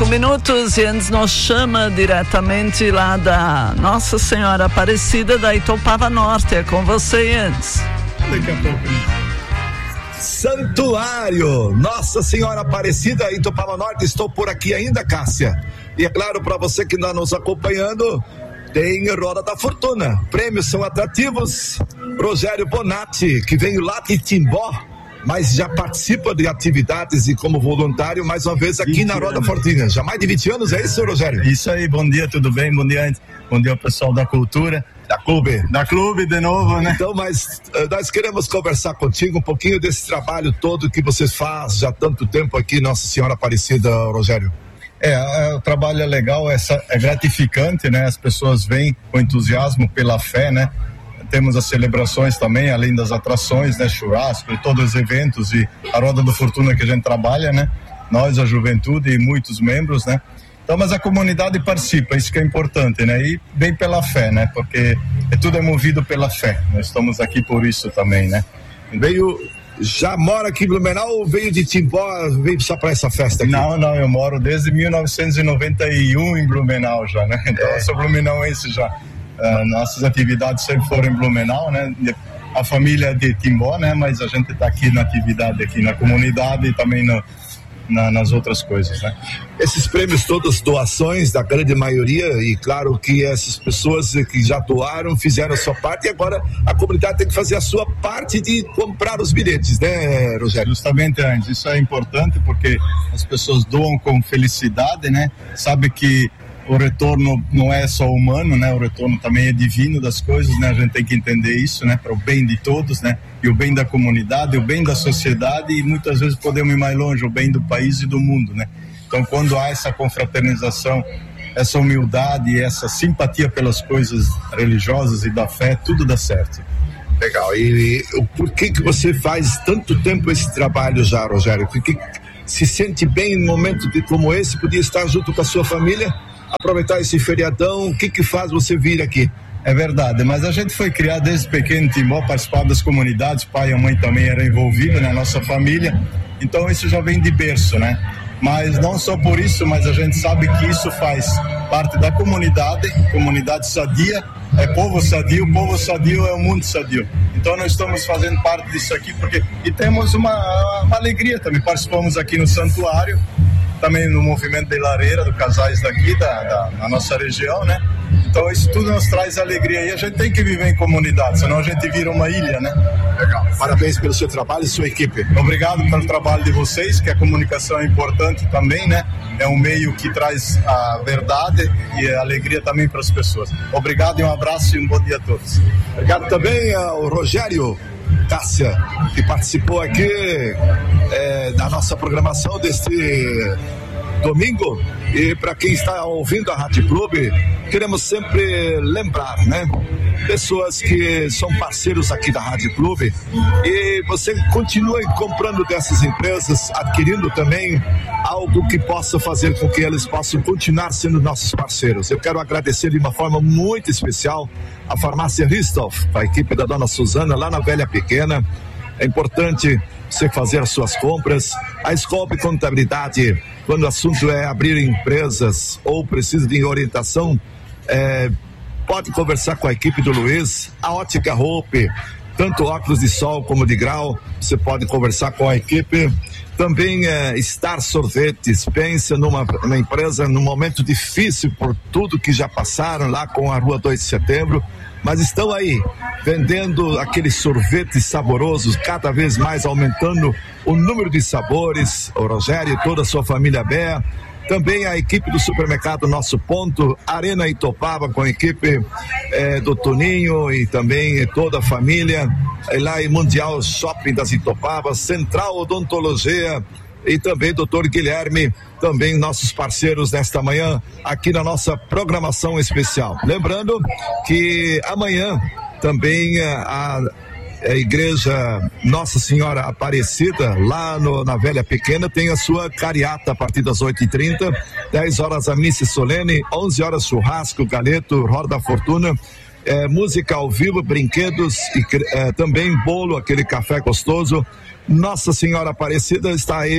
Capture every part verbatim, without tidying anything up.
cinco minutos e antes nos chama diretamente lá da Nossa Senhora Aparecida da Itopava Norte. É com você, antes. Daqui a pouco. Santuário Nossa Senhora Aparecida, Itopava Norte. Estou por aqui ainda, Cássia. E é claro, para você que está nos acompanhando, tem Roda da Fortuna. Prêmios são atrativos. Rogério Bonatti, que veio lá de Timbó, mas já participa de atividades e como voluntário, mais uma vez aqui na Roda Fortuna. Já mais de vinte anos, é isso, Rogério? Isso aí, bom dia, tudo bem? Bom dia, bom dia ao pessoal da cultura. Da Clube. Da Clube, de novo, né? Então, mas uh, nós queremos conversar contigo um pouquinho desse trabalho todo que você faz já há tanto tempo aqui, Nossa Senhora Aparecida, Rogério. É, é, o trabalho é legal, é, é gratificante, né? As pessoas vêm com entusiasmo pela fé, né? Temos as celebrações também, além das atrações, né? Churrasco e todos os eventos e a Roda da Fortuna que a gente trabalha, né? Nós, a juventude e muitos membros, né? Então, mas a comunidade participa, isso que é importante, né? E vem pela fé, né? Porque é, tudo é movido pela fé. Nós estamos aqui por isso também, né? Veio... Já mora aqui em Blumenau ou veio de Timbó, veio só para essa festa aqui? Não, não, eu moro desde mil novecentos e noventa e um em Blumenau já, né? Então é. Eu sou blumenauense já. Uh, nossas atividades sempre foram em Blumenau, né? A família é de Timbó, né? Mas a gente está aqui na atividade, aqui na comunidade e também no, na, nas outras coisas, né? Esses prêmios todos doações da grande maioria, e claro que essas pessoas que já doaram fizeram a sua parte e agora a comunidade tem que fazer a sua parte de comprar os bilhetes, né, Rogério? Justamente, antes, isso é importante porque as pessoas doam com felicidade, né? Sabe que o retorno não é só humano, né? O retorno também é divino das coisas, né? A gente tem que entender isso, né? Para o bem de todos, né? E o bem da comunidade, o bem da sociedade e muitas vezes podemos ir mais longe, o bem do país e do mundo, né? Então, quando há essa confraternização, essa humildade, essa simpatia pelas coisas religiosas e da fé, tudo dá certo. Legal. E, e por que que você faz tanto tempo esse trabalho já, Rogério? Porque se sente bem em um momento de, como esse, podia estar junto com a sua família, aproveitar esse feriadão, o que que faz você vir aqui? É verdade, mas a gente foi criado desde pequeno em Timbó, participar das comunidades, pai e a mãe também eram envolvidos na nossa família, então isso já vem de berço, né? Mas não só por isso, mas a gente sabe que isso faz parte da comunidade, comunidade sadia, é povo sadio, povo sadio é o mundo sadio. Então nós estamos fazendo parte disso aqui, porque e temos uma, uma alegria também, participamos aqui no santuário, também no movimento de lareira, do casais daqui, da, da, da nossa região, né? Então isso tudo nos traz alegria e a gente tem que viver em comunidade, senão a gente vira uma ilha, né? Legal. Parabéns pelo seu trabalho e sua equipe. Obrigado pelo trabalho de vocês, que a comunicação é importante também, né? É um meio que traz a verdade e a alegria também para as pessoas. Obrigado e um abraço e um bom dia a todos. Obrigado também ao Rogério, Cássia, que participou aqui é, da nossa programação deste domingo. E para quem está ouvindo a Rádio Clube, queremos sempre lembrar, né? Pessoas que são parceiros aqui da Rádio Clube e você continue comprando dessas empresas, adquirindo também algo que possa fazer com que eles possam continuar sendo nossos parceiros. Eu quero agradecer de uma forma muito especial a Farmácia Ristoff, a equipe da dona Suzana lá na Velha Pequena. É importante você fazer as suas compras. A Scope Contabilidade, quando o assunto é abrir empresas ou precisa de orientação, é, pode conversar com a equipe do Luiz. A Ótica Hope, tanto óculos de sol como de grau, você pode conversar com a equipe. Também é, Star Sorvetes, pensa numa, numa empresa num momento difícil por tudo que já passaram lá com a Rua dois de Setembro, mas estão aí vendendo aqueles sorvetes saborosos, cada vez mais aumentando o número de sabores. O Rogério e toda a sua família Béa. Também a equipe do supermercado Nosso Ponto, Arena Itopava, com a equipe eh, do Toninho e também toda a família, eh, lá em Mundial Shopping das Itopavas, Central Odontologia e também doutor Guilherme, também nossos parceiros nesta manhã, aqui na nossa programação especial. Lembrando que amanhã também a, a Igreja Nossa Senhora Aparecida, lá no, na Velha Pequena, tem a sua cariata a partir das oito e trinta, dez horas a missa solene, onze horas churrasco, galeto, roda da fortuna, é, música ao vivo, brinquedos e é, também bolo, aquele café gostoso. Nossa Senhora Aparecida está aí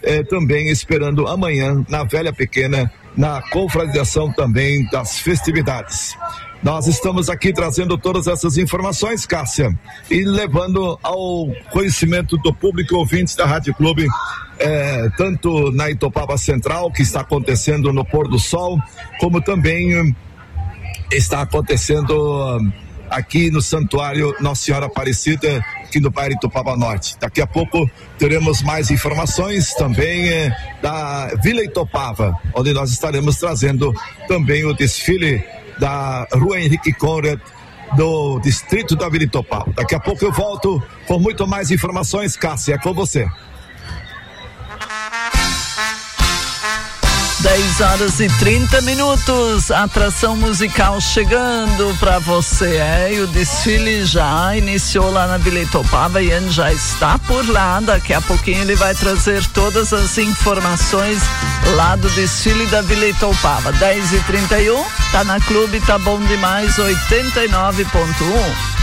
eh, também esperando amanhã na Velha Pequena, na confraternização também das festividades. Nós estamos aqui trazendo todas essas informações, Cássia, e levando ao conhecimento do público ouvintes da Rádio Clube, eh, tanto na Itopava Central, que está acontecendo no pôr do sol, como também está acontecendo aqui no Santuário Nossa Senhora Aparecida, aqui no bairro Itopava Norte. Daqui a pouco teremos mais informações também eh, da Vila Itopava, onde nós estaremos trazendo também o desfile da Rua Henrique Conrad, do distrito da Vila Itopava. Daqui a pouco eu volto com muito mais informações, Cássia, é com você. dez horas e trinta minutos, atração musical chegando para você, é, e o desfile já iniciou lá na Vila Itopava, e Ian já está por lá, daqui a pouquinho ele vai trazer todas as informações lá do desfile da Vila Itopava. Dez e trinta e um, tá na Clube, tá bom demais, oitenta e nove ponto um.